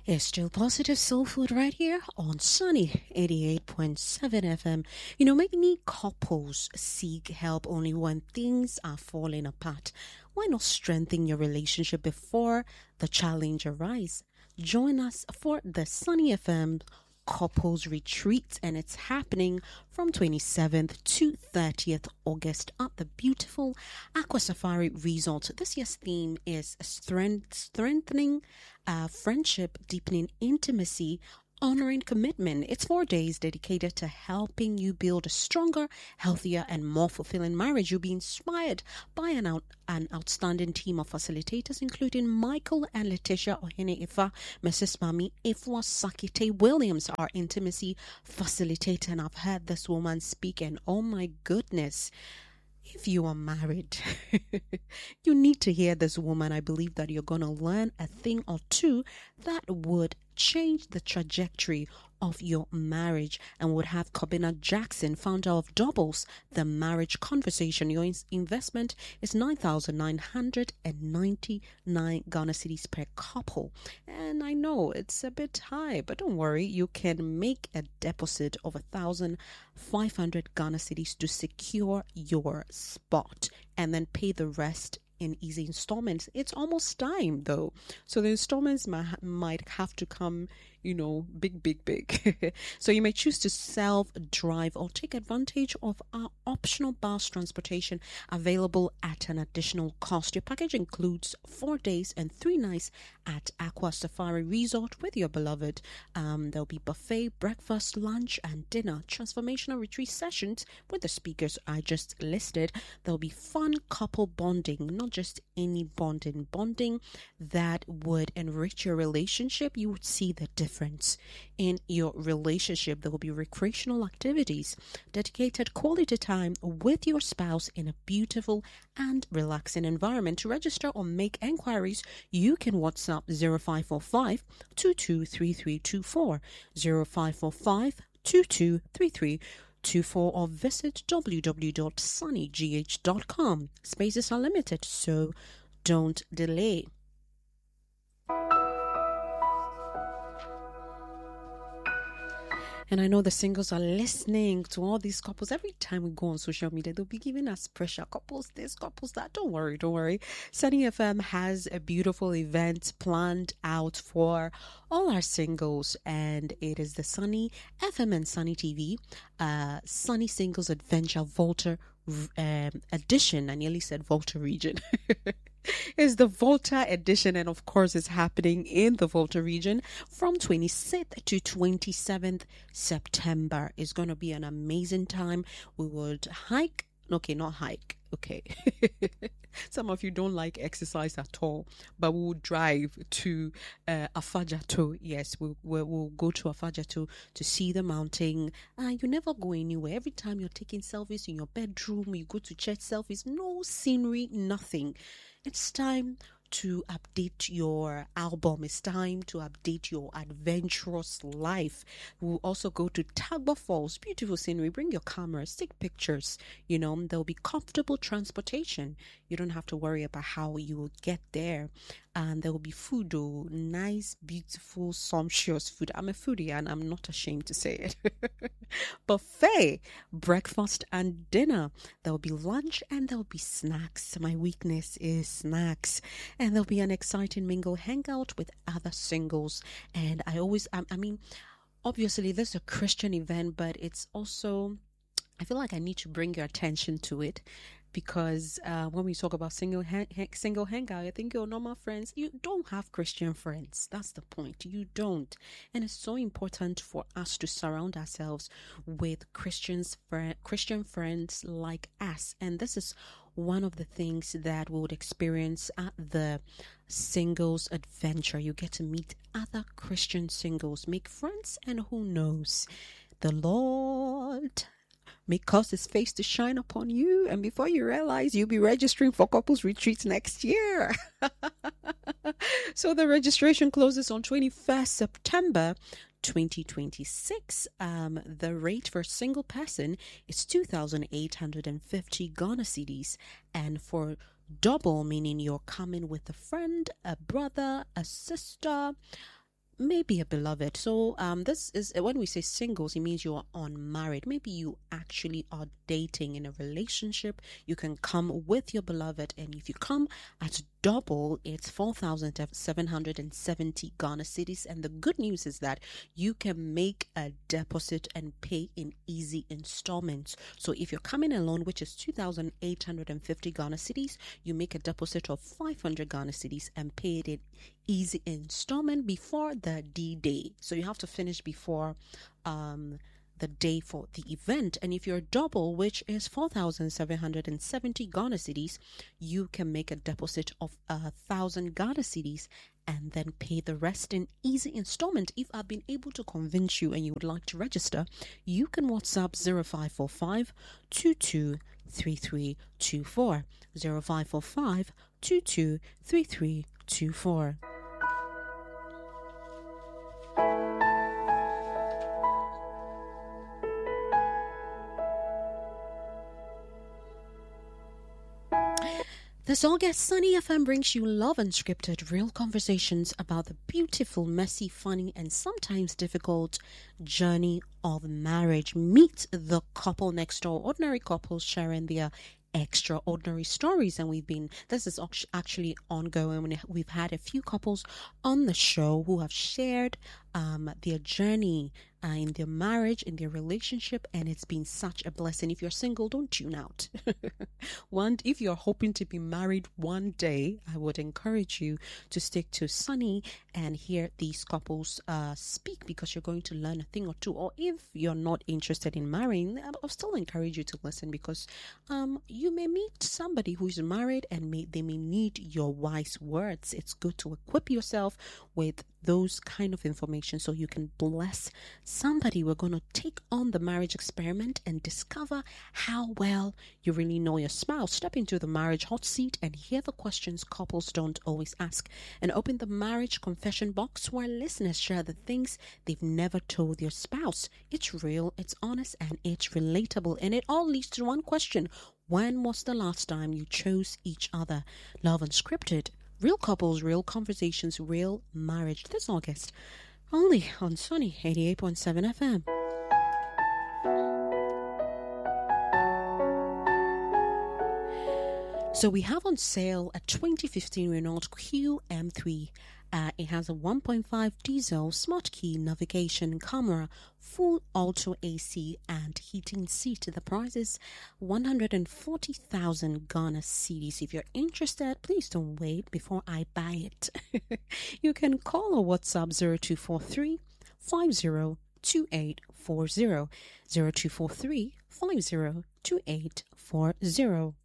It's still positive soul food right here on Sunny 88.7 FM. You know, many couples seek help only when things are falling apart. Why not strengthen your relationship before the challenge arises? Join us for the Sunny FM Couples Retreat, and it's happening from 27th to 30th August at the beautiful Aqua Safari Resort. This year's theme is strengthening friendship, deepening intimacy, honoring commitment. It's 4 days dedicated to helping you build a stronger, healthier, and more fulfilling marriage. You'll be inspired by an outstanding team of facilitators, including Michael and Letitia Ohene Ifa, Mrs. Mami Ifwa Sakite Williams, our intimacy facilitator. And I've heard this woman speak, and oh my goodness, if you are married, you need to hear this woman. I believe that you're going to learn a thing or two that would change the trajectory of your marriage, and would have Kobina Jackson, founder of Doubles, the marriage conversation. Your investment is 9,999 Ghana cedis per couple. And I know it's a bit high, but don't worry, you can make a deposit of 1,500 Ghana cedis to secure your spot and then pay the rest in easy installments. It's almost time though, so the installments might have to come, big. So you may choose to self-drive or take advantage of our optional bus transportation available at an additional cost. Your package includes 4 days and 3 nights at Aqua Safari Resort with your beloved. There'll be buffet, breakfast, lunch, and dinner, transformational retreat sessions with the speakers I just listed. There'll be fun couple bonding, not just any bonding that would enrich your relationship. You would see the difference in your relationship. There will be recreational activities, dedicated quality time with your spouse in a beautiful and relaxing environment. To register or make enquiries, you can WhatsApp 0545 223324, 0545 223324, or visit www.sunnygh.com. Spaces are limited, so don't delay. And I know the singles are listening to all these couples. Every time we go on social media, they'll be giving us pressure. Couples this, couples that. Don't worry. Sunny FM has a beautiful event planned out for all our singles. And it is the Sunny FM and Sunny TV Sunny Singles Adventure Volta edition. I nearly said Volta region. Is the Volta edition, and of course it's happening in the Volta region from 26th to 27th September. It's going to be an amazing time. We would hike. Okay, not hike. Okay. Some of you don't like exercise at all, but we will drive to Afajato. Yes, we'll go to Afajato to see the mountain. You never go anywhere. Every time you're taking selfies in your bedroom, you go to church selfies, no scenery, nothing. It's time to update your album. It's time to update your adventurous life. We'll also go to Tagba Falls, beautiful scenery. Bring your cameras, take pictures. There'll be comfortable transportation. You don't have to worry about how you will get there. And there will be food, nice, beautiful, sumptuous food. I'm a foodie and I'm not ashamed to say it. Buffet, breakfast and dinner. There will be lunch and there will be snacks. My weakness is snacks. And there'll be an exciting mingle hangout with other singles. And obviously this is a Christian event, but it's also, I feel like I need to bring your attention to it. Because when we talk about single hangout, I think your normal friends, you don't have Christian friends. That's the point. You don't. And it's so important for us to surround ourselves with Christian friends like us. And this is one of the things that we would experience at the Singles Adventure. You get to meet other Christian singles, make friends, and who knows, the Lord may cause his face to shine upon you, and before you realize, you'll be registering for couples retreats next year. So the registration closes on 21st September 2026. The rate for a single person is 2,850 Ghana cedis, and for double, meaning you're coming with a friend, a brother, a sister, maybe a beloved. So this is when we say singles, it means you are unmarried. Maybe you actually are dating in a relationship. You can come with your beloved, and if you come at double, it's 4,770 Ghana cedis. And the good news is that you can make a deposit and pay in easy installments. So if you're coming alone, which is 2,850 Ghana cedis, you make a deposit of 500 Ghana cedis and pay it in easy installment before the D-Day. So you have to finish before the day for the event. And if you're double, which is 4,770 Ghana cedis, you can make a deposit of 1,000 Ghana cedis and then pay the rest in easy installment. If I've been able to convince you and you would like to register, you can WhatsApp 0545 223324 0545 223324. This August, Sunny FM brings you love unscripted, real conversations about the beautiful, messy, funny, and sometimes difficult journey of marriage. Meet the couple next door, ordinary couples sharing their extraordinary stories. And this is actually ongoing. We've had a few couples on the show who have shared their journey in their marriage, in their relationship, and it's been such a blessing. If you're single, don't tune out. If you're hoping to be married one day, I would encourage you to stick to Sunny and hear these couples speak, because you're going to learn a thing or two. Or if you're not interested in marrying, I'll still encourage you to listen, because you may meet somebody who is married and they may need your wise words. It's good to equip yourself with those kind of information so you can bless somebody. We're going to take on the marriage experiment and discover how well you really know your spouse. Step into the marriage hot seat and hear the questions couples don't always ask, and open the marriage confession box where listeners share the things they've never told their spouse. It's real, it's honest, and it's relatable, and it all leads to one question: when was the last time you chose each other? Love Unscripted. Real couples, real conversations, real marriage. This August, only on Sunny 88.7 FM. So we have on sale a 2015 Renault QM3. It has a 1.5 diesel, smart key, navigation, camera, full auto AC and heating seat. The price is 140,000 Ghana cedis. If you're interested, please don't wait before I buy it. You can call or WhatsApp 0243 502840 0243 502840.